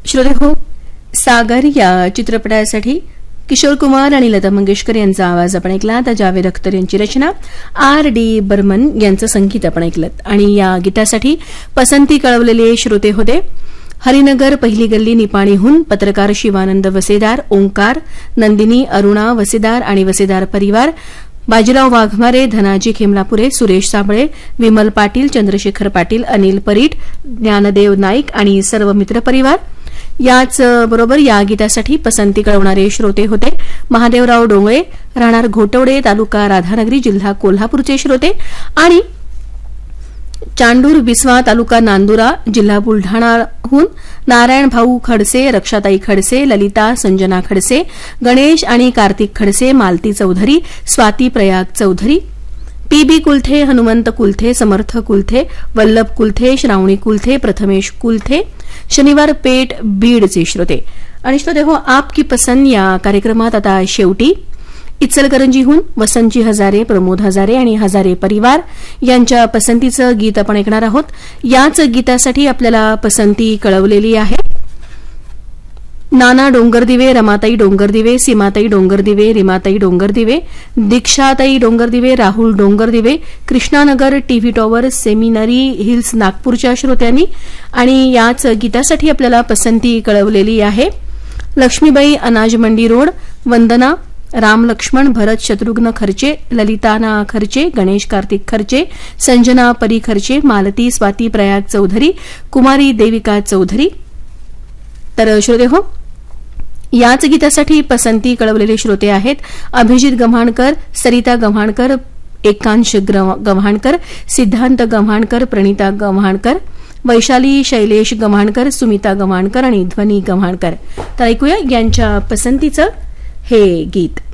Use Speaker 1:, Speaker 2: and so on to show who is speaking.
Speaker 1: श्रोते हो, सागर या चित्रपटासाठी किशोर कुमार आणि लता मंगेशकर यांचा आवाज आपण ऐकला. तर जावेद अख्तर यांची रचना, R.D. बर्मन यांचं संगीत आपण ऐकलं. आणि या गीतासाठी पसंती कळवलेले श्रोते होते हरिनगर पहिली गल्ली निपाणीहून पत्रकार शिवानंद वसेदार, ओंकार, नंदिनी, अरुणा वसेदार आणि वसेदार परिवार, बाजीराव वाघमारे, धनाजी खेमलापुरे, सुरेश साबळे, विमल पाटील, चंद्रशेखर पाटील, अनिल परीट, ज्ञानदेव नाईक आणि सर्व मित्रपरिवार. याच बरोबर या गीतासाठी पसंती कळवणारे श्रोते होते महादेवराव डोंगळे, राहणार घोटवडे, तालुका राधानगरी, जिल्हा कोल्हापूरचे श्रोते, आणि चांडूर बिस्वा, तालुका नांदुरा, जिल्हा बुलढाणाहून नारायण भाऊ खडसे, रक्षाताई खडसे, ललिता संजना खडसे, गणेश आणि कार्तिक खडसे, मालती चौधरी, स्वाती प्रयाग चौधरी, पीबी कुलथे, हनुमंत कुलथे, समर्थ कुलथे, वल्लभ कुलथे, श्रावणी कुलथे, प्रथमेश कुलथे, शनिवार पेठ, बीडचे श्रोते. आणि श्रोते हो, आपकी पसंद या कार्यक्रमात आता शेवटी इचलकरंजीहून वसंतजी हजारे, प्रमोद हजारे आणि हजारे परिवार यांच्या पसंतीचं गीत आपण ऐकणार आहोत. याच गीतासाठी आपल्याला पसंती कळवलेली आहे नाना डोंगरदिवे, रमाताई डोंगरदिवे, सीमाताई Dongardive, रीमाताई Dongardive, दीक्षाताई Dongardive, Rahul Dongardive, Krishnanagar, TV tower, seminary hills नागपूरच्या श्रोत्यांनी. आणि याच गीतासाठी आपल्याला पसंती कळवलेली आहे लक्ष्मीबाई, अनाज मंडी रोड, वंदना, राम लक्ष्मण, भरत शत्रुघ्न खर्चे, ललिताना खर्चे, गणेश कार्तिक खर्चे, संजना परी खर्चे, मालती स्वाती प्रयाग चौधरी, कुमारी देविका चौधरी. तर श्रोते हो, याच गीतासाठी पसंती कळवलेले श्रोते आहेत अभिजित गव्हाणकर, सरिता गव्हाणकर, एकांश गव्हाणकर, सिद्धांत गव्हाणकर, प्रणिता गव्हाणकर, वैशाली शैलेश गव्हाणकर, सुमिता गव्हाणकर आणि ध्वनी गव्हाणकर. तर ऐकूया यांच्या पसंतीचं हे गीत.